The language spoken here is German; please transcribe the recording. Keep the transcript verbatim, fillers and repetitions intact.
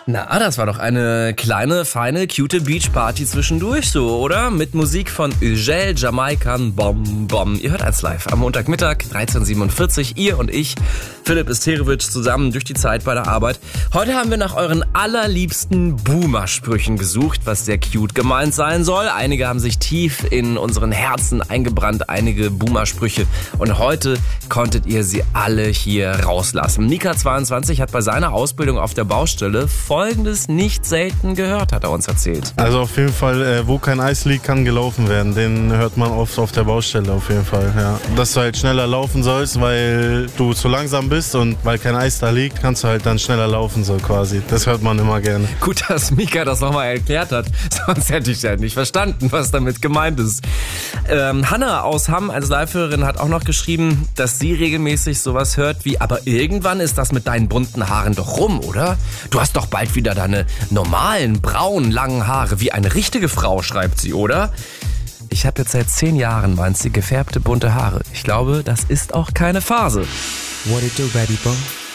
Na, das war doch eine kleine, feine, cute Beachparty zwischendurch so, oder? Mit Musik von Ugel, Jamaican, Bom Bom. Ihr hört eins live am Montagmittag, dreizehn Uhr siebenundvierzig. Ihr und ich, Philipp Isterewitsch, zusammen durch die Zeit bei der Arbeit. Heute haben wir nach euren allerliebsten Boomer-Sprüchen gesucht, was sehr cute gemeint sein soll. Einige haben sich tief in unseren Herzen eingebrannt, einige Boomer-Sprüche. Und heute konntet ihr sie alle hier rauslassen. Mika zweiundzwanzig hat bei seiner Ausbildung auf der Baustelle Folgendes nicht selten gehört, hat er uns erzählt. Also auf jeden Fall, äh, wo kein Eis liegt, kann gelaufen werden. Den hört man oft auf der Baustelle auf jeden Fall, ja. Dass du halt schneller laufen sollst, weil du zu langsam bist und weil kein Eis da liegt, kannst du halt dann schneller laufen so quasi. Das hört man immer gerne. Gut, dass Mika das nochmal erklärt hat, sonst hätte ich ja nicht verstanden, was damit gemeint ist. Ähm, Hanna aus Hamm als Live-Hörerin hat auch noch geschrieben, dass sie regelmäßig sowas hört wie, aber irgendwann ist das mit deinen bunten Haaren doch rum, oder? Du hast doch bald wieder deine normalen, braunen, langen Haare, wie eine richtige Frau, schreibt sie, oder? Ich habe jetzt seit zehn Jahren, meint sie, gefärbte bunte Haare. Ich glaube, das ist auch keine Phase. What it do, baby boy?